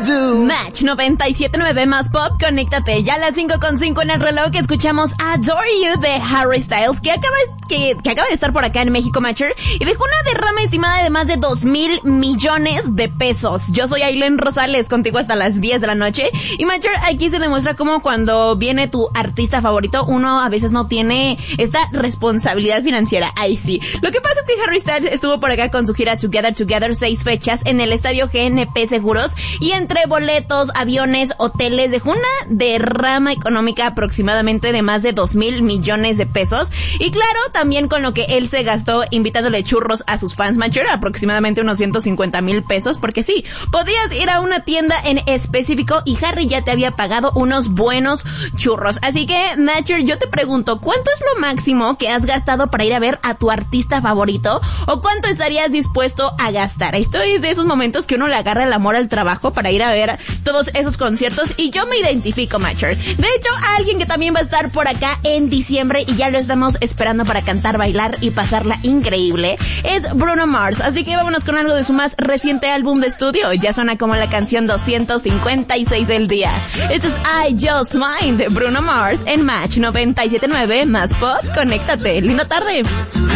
do. Match 97.9 más pop, conéctate. Ya a las 5:05 en el reloj que escuchamos Adore You de Harry Styles, que acaba de estar por acá en México, Matcher, y dejó una derrama estimada de más de 2,000 millones de pesos. Yo soy Aileen Rosales, contigo hasta las 10 de la noche. Y Matcher, aquí se demuestra cómo cuando viene tu artista favorito, uno a veces no tiene esta responsabilidad financiera. Ahí sí. Lo que pasa es que Harry Styles estuvo por acá con su gira Together 6 fechas en el estadio GNP Seguros, y entre boletos, aviones, hoteles, dejó una derrama económica aproximadamente de más de 2,000 millones de pesos. Y claro, también con lo que él se gastó invitándole churros a sus fans, Matcher, aproximadamente unos 150,000 pesos, porque sí, podías ir a una tienda en específico y Harry ya te había pagado unos buenos churros. Así que, Matcher, yo te pregunto, ¿cuánto es lo máximo que has gastado para ir a ver a tu artista favorito? ¿O cuánto estarías dispuesto a gastar? Esto es de esos momentos que uno le agarra el amor al trabajo para ir a ver todos esos conciertos, y yo me identifico, Matcher. De hecho, alguien que también va a estar por acá en diciembre y ya lo estamos esperando para cantar, bailar y pasarla increíble es Bruno Mars. Así que vámonos con algo de su más reciente álbum de estudio. Ya suena como la canción 256 del día. Esto es I Just Mine de Bruno Mars en Match 97.9 más pop. Conéctate. Linda tarde.